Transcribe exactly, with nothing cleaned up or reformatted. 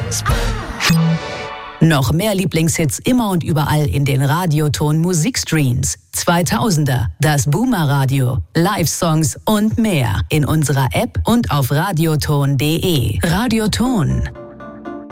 Noch mehr Lieblingshits immer und überall in den Radioton Musikstreams. zweitausender, das Boomer Radio, Live-Songs und mehr in unserer App und auf radioton punkt de. Radioton.